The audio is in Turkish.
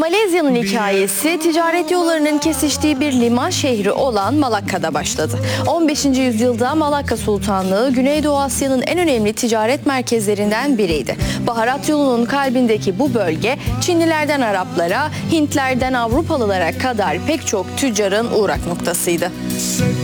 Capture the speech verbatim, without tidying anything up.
Malezya'nın hikayesi ticaret yollarının kesiştiği bir liman şehri olan Malakka'da başladı. on beşinci yüzyılda Malakka Sultanlığı Güneydoğu Asya'nın en önemli ticaret merkezlerinden biriydi. Baharat yolunun kalbindeki bu bölge Çinlilerden Araplara, Hintlerden Avrupalılara kadar pek çok tüccarın uğrak noktasıydı.